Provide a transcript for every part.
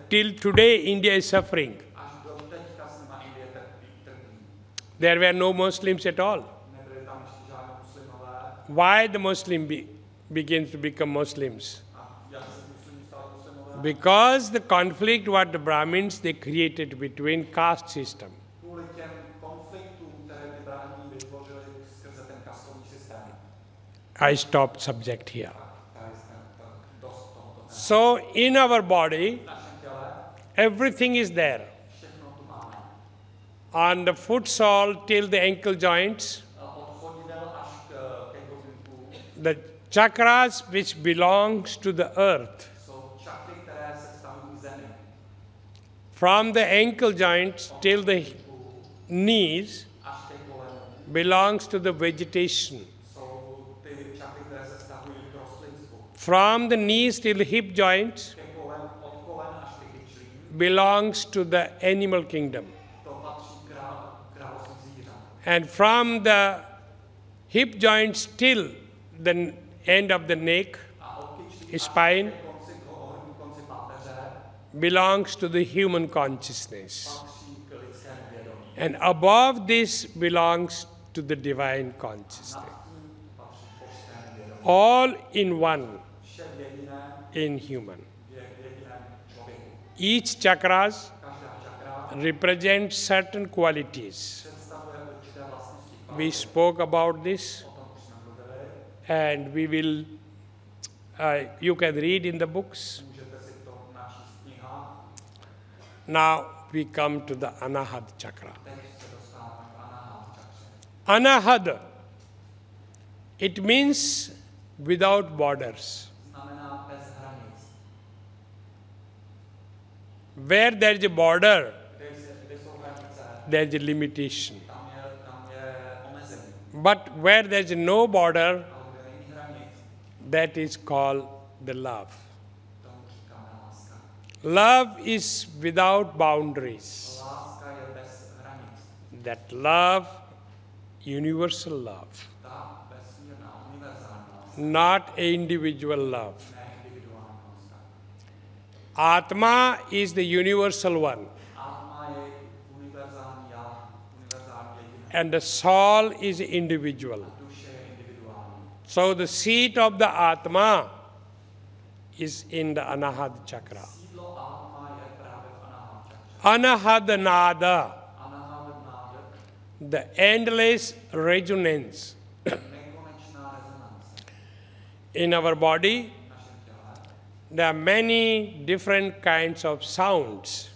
Till today, India is suffering. There were no Muslims at all. Why the Muslim begins to become Muslims? Because the conflict what the Brahmins they created between caste system. I stopped subject here. So in our body, everything is there. On the foot sole till the ankle joints, the chakras which belongs to the earth. From the ankle joints till the knees belongs to the vegetation. From the knees till the hip joints belongs to the animal kingdom. And from the hip joints till the end of the neck, spine, belongs to the human consciousness. And above this belongs to the divine consciousness. All in one, in human. Each chakras represents certain qualities. We spoke about this, and we will, you can read in the books. Now we come to the Anahad chakra. Anahad, it means without borders. Where there is a border, there is a limitation. But where there is no border, that is called the love. Love is without boundaries. That love, universal love, not individual love. Atma is the universal one. And the soul is individual. So the seat of the Atma is in the Anahad chakra. Anahad Nada, the endless resonance. In our body, there are many different kinds of sounds.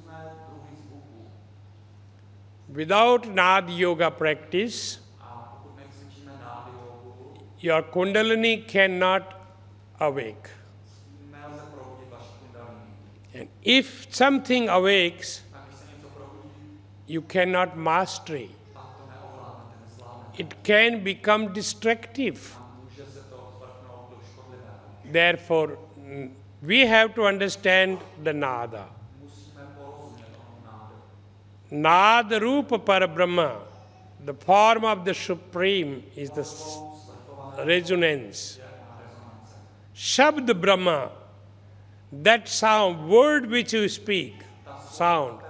Without Nad Yoga practice, your Kundalini cannot awake. And if something awakes, you cannot master it. It can become destructive. Therefore, we have to understand the Nada. Nada Rupa Parabrahma, the form of the Supreme, is the resonance. Shabd Brahma, that sound, word which you speak, sound,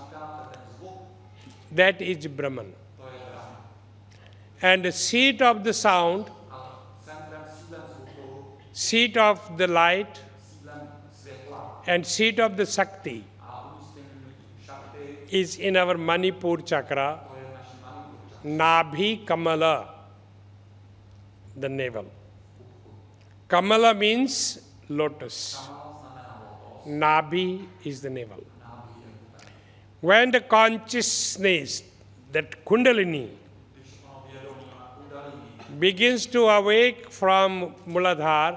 that is Brahman. And the seat of the sound, seat of the light, and seat of the Shakti is in our Manipur chakra, Nabhi Kamala, the navel. Kamala means lotus. Nabhi is the navel. When the consciousness, that Kundalini, begins to awake from Muladhara,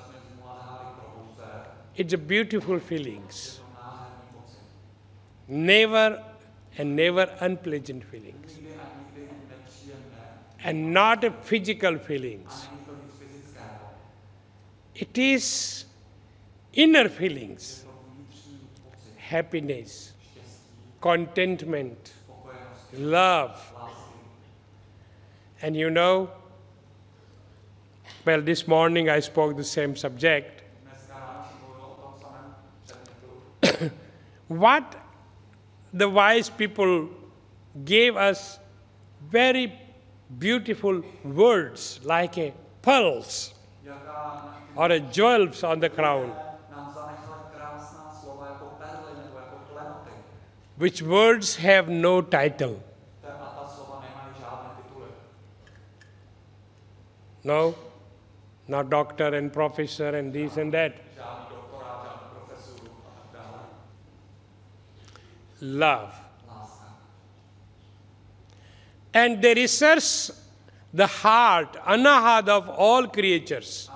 it's a beautiful feelings. Never and never unpleasant feelings. And not a physical feelings. It is inner feelings. Happiness, contentment, love. And you know, well, this morning I spoke the same subject. what the wise people gave us very beautiful words like a pearls or a jewels on the crown, which words have no title. No, not doctor and professor and this and that. Love. And they research the heart, anahad of all creatures.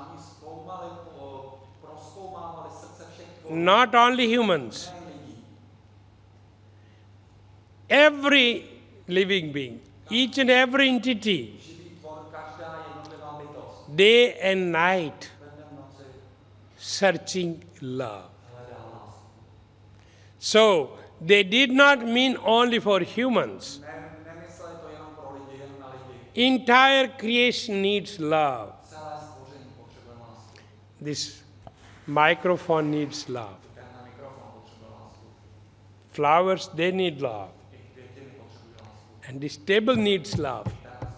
Not only humans. Every living being, each and every entity, day and night, searching love. So, they did not mean only for humans. Entire creation needs love. This microphone needs love. Flowers, they need love. And this table needs love.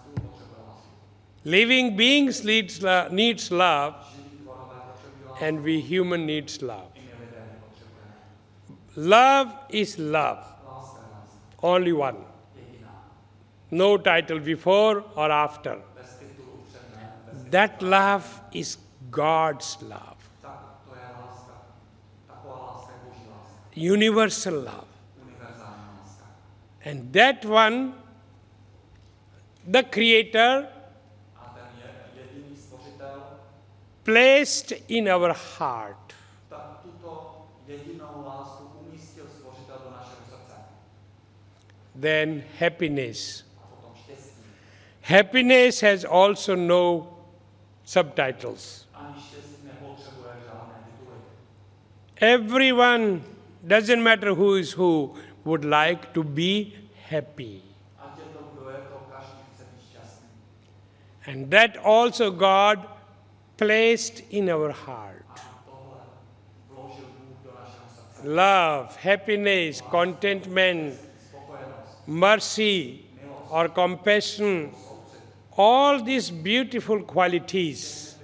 Living beings needs love, and we human needs love. Love is love. Only one. No title before or after. That love is God's love. Universal love. And that one, the Creator placed in our heart. Then happiness. Happiness has also no subtitles. Everyone, doesn't matter who is who, would like to be happy. And that also God placed in our heart. Love, happiness, contentment, mercy or compassion, all these beautiful qualities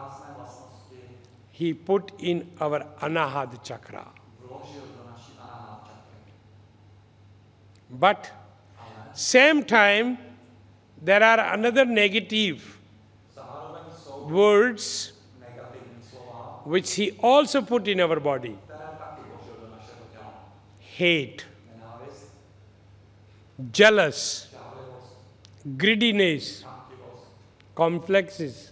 He put in our Anahad Chakra. But same time, there are another negative words which He also put in our body. Hate, jealous, greediness, complexes,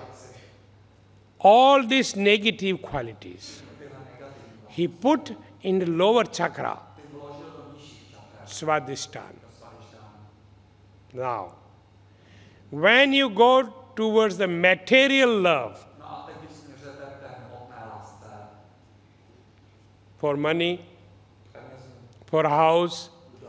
all these negative qualities He put in the lower chakra, Swadhisthana. Now, when you go towards the material love, for money, for a house,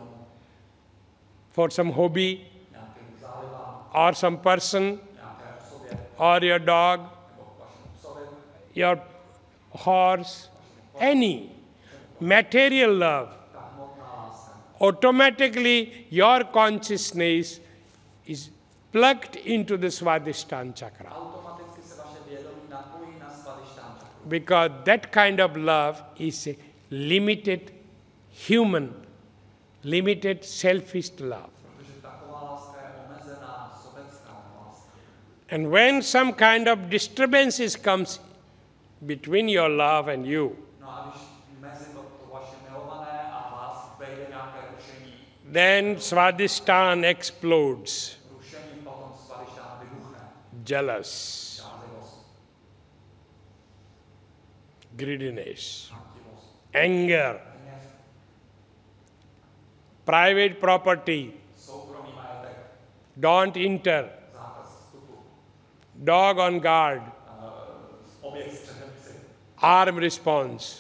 for some hobby, or some person, or your dog, your horse, any material love, automatically your consciousness is plugged into the Swadhisthana chakra. Because that kind of love is a limited human, limited selfish love. And when some kind of disturbances comes between your love and you, then Swadhisthana explodes. Jealous, greediness, anger, private property, don't enter, dog on guard, arm response.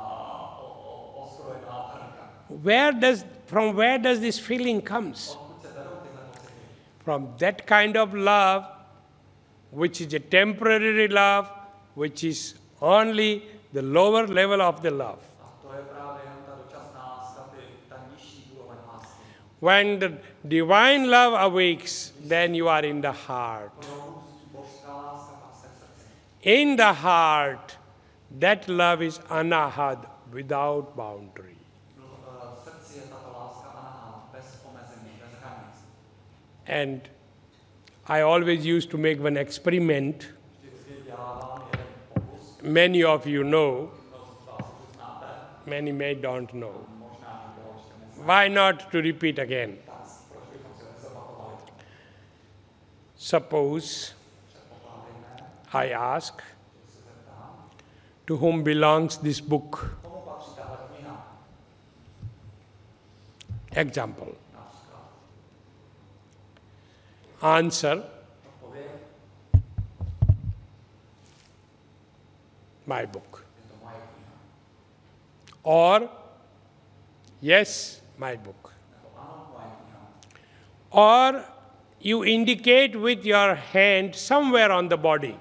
From where does this feeling comes? From that kind of love, which is a temporary love, which is only the lower level of the love. When the divine love awakes, then you are in the heart. In the heart, that love is anahad, without boundary. And I always used to make one experiment. Many of you know, many may don't know. Why not to repeat again? Suppose I ask, to whom belongs this book? Example. Answer, my book. Or, yes, my book. Or you indicate with your hand somewhere on the body.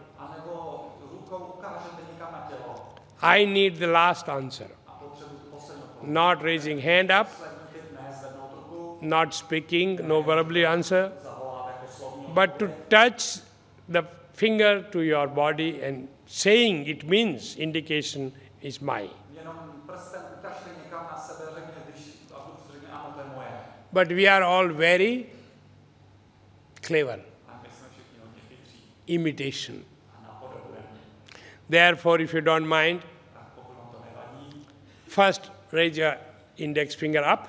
I need the last answer. Not raising hand up, not speaking, no verbally answer, but to touch the finger to your body and saying it means indication is mine. But we are all very clever. Imitation. Therefore, if you don't mind, first raise your index finger up.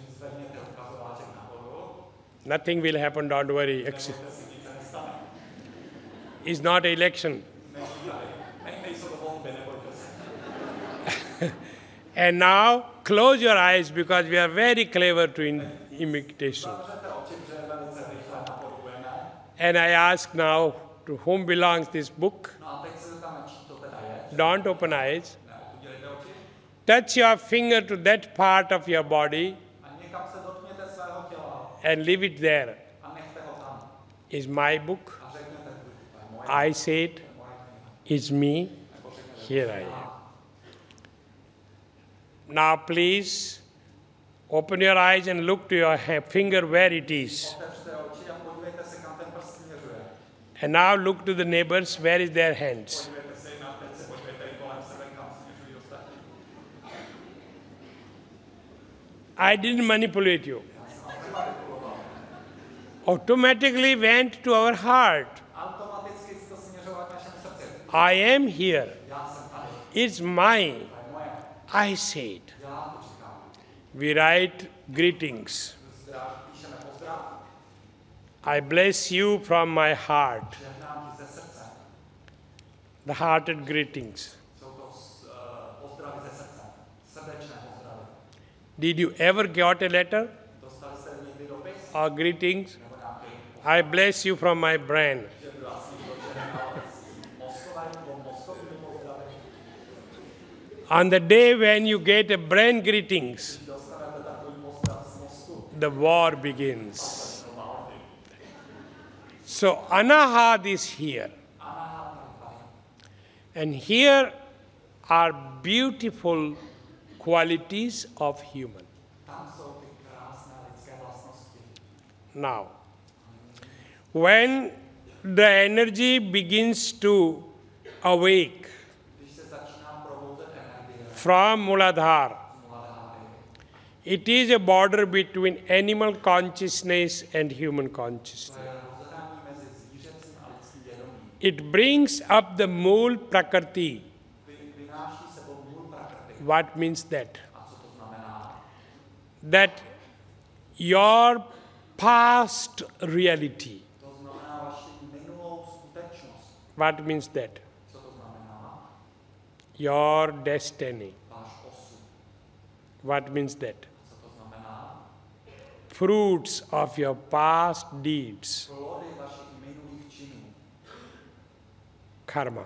Nothing will happen, don't worry. It's not an election. And now, close your eyes because we are very clever to imitation. And I ask now, to whom belongs this book? Don't open eyes. Touch your finger to that part of your body and leave it there. Is my book. I say it. It's me. Here I am. Now please open your eyes and look to your finger where it is. And now look to the neighbors, where is their hands? I didn't manipulate you. Automatically went to our heart. I am here. It's mine. I say it. We write greetings. I bless you from my heart. The hearted greetings. Did you ever get a letter or greetings? I bless you from my brain. On the day when you get a brain greetings, the war begins. So anahad is here. And here are beautiful qualities of human. Now, when the energy begins to awake from Muladhara, it is a border between animal consciousness and human consciousness. It brings up the Mool Prakriti. What means that? That your past reality. What means that? Your destiny. What means that? Fruits of your past deeds. Karma.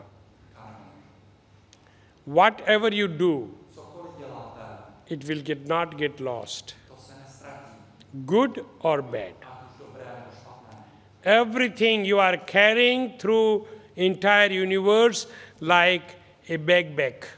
Whatever you do, it will not get lost. Good or bad. Everything you are carrying through entire universe like a backpack.